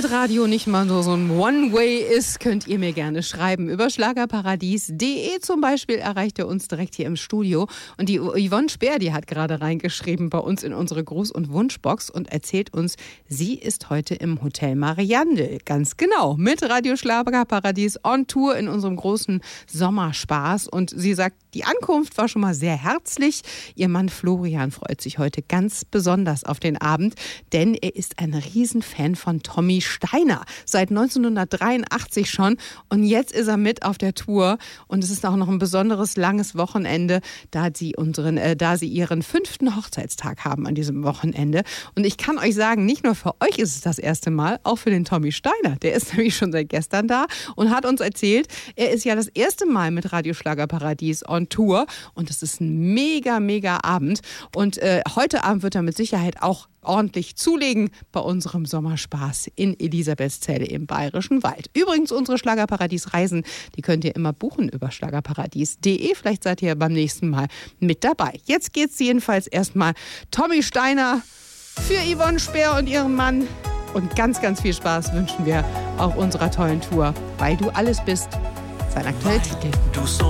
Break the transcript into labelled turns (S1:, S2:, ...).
S1: Internetradio nicht mal nur so ein One-Way ist, könnt ihr mir gerne schreiben. Über schlagerparadies.de zum Beispiel erreicht ihr uns direkt hier im Studio. Und die Yvonne Speer, die hat gerade reingeschrieben bei uns in unsere Gruß- und Wunschbox und erzählt uns, sie ist heute im Hotel Mariandel. Ganz genau, mit Radio Schlagerparadies on Tour in unserem großen Sommerspaß. Und sie sagt, die Ankunft war schon mal sehr herzlich. Ihr Mann Florian freut sich heute ganz besonders auf den Abend, denn er ist ein Riesenfan von Tommy Steiner. Seit 1983 schon. Und jetzt ist er mit auf der Tour. Und es ist auch noch ein besonderes langes Wochenende, da sie ihren 5. Hochzeitstag haben an diesem Wochenende. Und ich kann euch sagen, nicht nur für euch ist es das erste Mal, auch für den Tommy Steiner. Der ist nämlich schon seit gestern da und hat uns erzählt, er ist ja das erste Mal mit Radio Schlagerparadies on Tour. Und es ist ein mega, mega Abend. Und heute Abend wird er mit Sicherheit auch ordentlich zulegen bei unserem Sommerspaß in Elisabethzelle im Bayerischen Wald. Übrigens, unsere Schlagerparadies-Reisen, die könnt ihr immer buchen über schlagerparadies.de. Vielleicht seid ihr beim nächsten Mal mit dabei. Jetzt geht's jedenfalls erstmal Tommy Steiner für Yvonne Speer und ihren Mann. Und ganz, ganz viel Spaß wünschen wir auf unserer tollen Tour. Weil du alles bist, sein aktueller Titel.